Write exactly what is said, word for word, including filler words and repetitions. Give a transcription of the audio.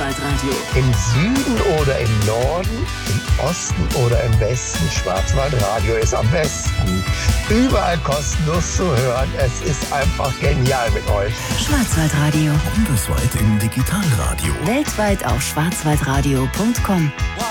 Schwarzwaldradio. Im Süden oder im Norden, im Osten oder im Westen, Schwarzwaldradio ist am besten. Überall kostenlos zu hören. Es ist einfach genial mit euch. Schwarzwaldradio. Bundesweit im Digitalradio. Weltweit auf schwarzwaldradio punkt com.